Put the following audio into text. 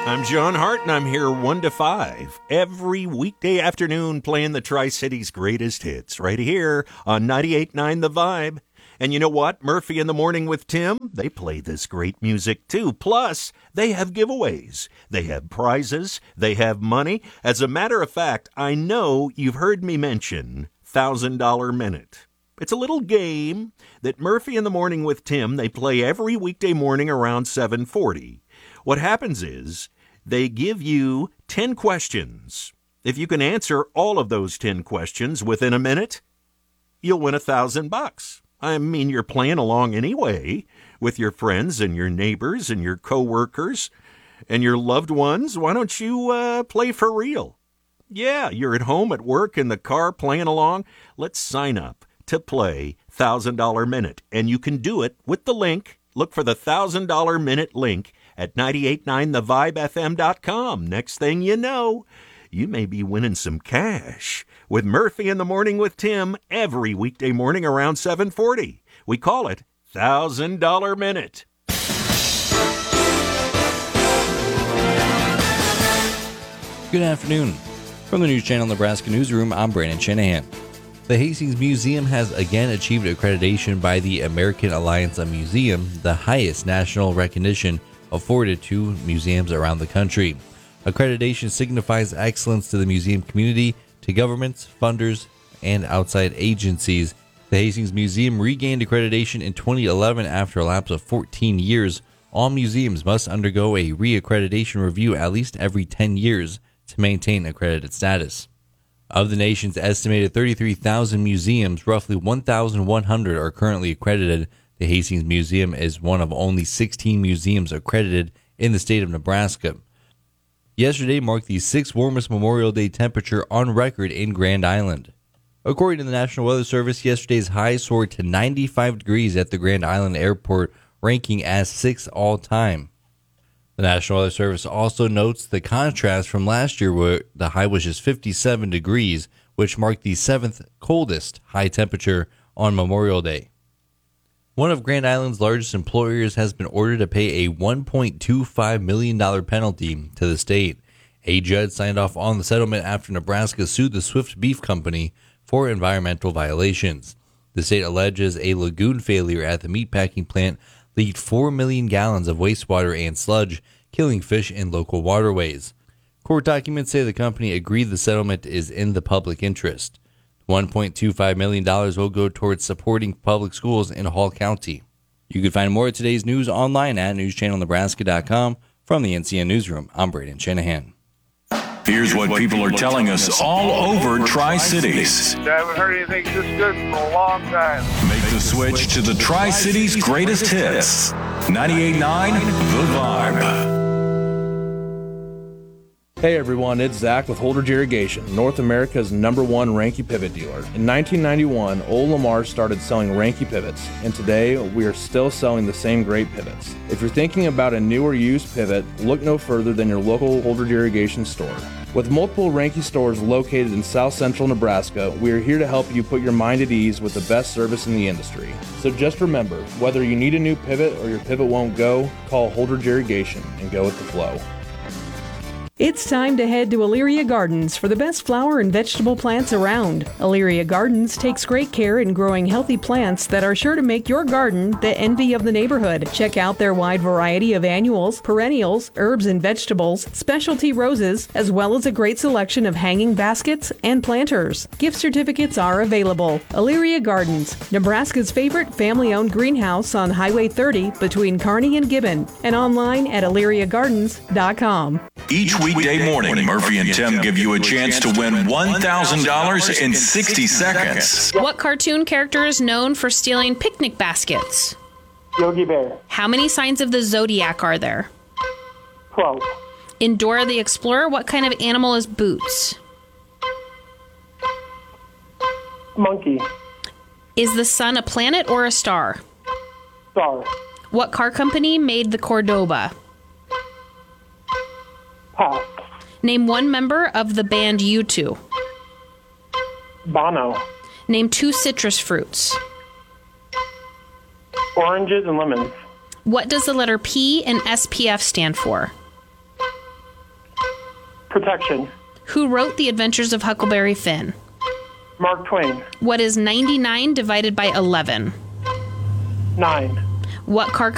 I'm John Hart, and I'm here 1 to 5 every weekday afternoon playing the Tri-Cities' greatest hits right here on 98.9 The Vibe. And you know what? Murphy in the Morning with Tim, they play this great music too. Plus, they have giveaways. They have prizes. They have money. As a matter of fact, I know you've heard me mention $1,000 Minute. It's a little game that Murphy in the Morning with Tim, they play every weekday morning around 7:40. What happens is they give you 10 questions. If you can answer all of those 10 questions within a minute, you'll win $1,000. I mean, you're playing along anyway with your friends and your neighbors and your coworkers and your loved ones. Why don't you play for real? Yeah, you're at home, at work, in the car, playing along. Let's sign up to play $1,000 Minute. And you can do it with the link. Look for the $1,000 Minute link at 989thevibefm.com. Next thing you know, you may be winning some cash with Murphy in the Morning with Tim every weekday morning around 7:40. We call it $1,000 Minute. Good afternoon. From the News Channel Nebraska Newsroom, I'm Brandon Shanahan. The Hastings Museum has again achieved accreditation by the American Alliance of Museums, the highest national recognition afforded to museums around the country. Accreditation signifies excellence to the museum community, to governments, funders, and outside agencies. The Hastings Museum regained accreditation in 2011 after a lapse of 14 years. All museums must undergo a re-accreditation review at least every 10 years to maintain accredited status. Of the nation's estimated 33,000 museums, roughly 1,100 are currently accredited. The Hastings Museum is one of only 16 museums accredited in the state of Nebraska. Yesterday marked the 6th warmest Memorial Day temperature on record in Grand Island. According to the National Weather Service, yesterday's high soared to 95 degrees at the Grand Island Airport, ranking as 6th all-time. The National Weather Service also notes the contrast from last year where the high was just 57 degrees, which marked the 7th coldest high temperature on Memorial Day. One of Grand Island's largest employers has been ordered to pay a $1.25 million penalty to the state. A judge signed off on the settlement after Nebraska sued the Swift Beef Company for environmental violations. The state alleges a lagoon failure at the meatpacking plant leaked 4 million gallons of wastewater and sludge, killing fish in local waterways. Court documents say the company agreed the settlement is in the public interest. $1.25 million will go towards supporting public schools in Hall County. You can find more of today's news online at newschannelnebraska.com. From the NCN Newsroom, I'm Braden Shanahan. Here's what people are telling us all over Tri-Cities. I haven't heard anything this good for a long time. Make the switch to the Tri-Cities' greatest hits. 98.9 The Vibe. Hey everyone, it's Zach with Holdridge Irrigation, North America's #1 Ranke pivot dealer. In 1991, Old Lamar started selling Ranke pivots, and today we are still selling the same great pivots. If you're thinking about a new or used pivot, look no further than your local Holdridge Irrigation store. With multiple Ranke stores located in South Central Nebraska, we are here to help you put your mind at ease with the best service in the industry. So just remember, whether you need a new pivot or your pivot won't go, call Holdridge Irrigation and go with the flow. It's time to head to Elyria Gardens for the best flower and vegetable plants around. Elyria Gardens takes great care in growing healthy plants that are sure to make your garden the envy of the neighborhood. Check out their wide variety of annuals, perennials, herbs and vegetables, specialty roses, as well as a great selection of hanging baskets and planters. Gift certificates are available. Elyria Gardens, Nebraska's favorite family-owned greenhouse on Highway 30 between Kearney and Gibbon, and online at ElyriaGardens.com. Each weekday morning, Murphy and Tim give you a chance to win $1,000 in 60 seconds. What cartoon character is known for stealing picnic baskets? Yogi Bear. How many signs of the zodiac are there? 12. In Dora the Explorer, what kind of animal is Boots? Monkey. Is the sun a planet or a star? Star. What car company made the Cordoba? Pass. Name one member of the band U2. Bono. Name two citrus fruits. Oranges and lemons. What does the letter P in SPF stand for? Protection. Who wrote The Adventures of Huckleberry Finn? Mark Twain. What is 99 divided by 11? 9. What car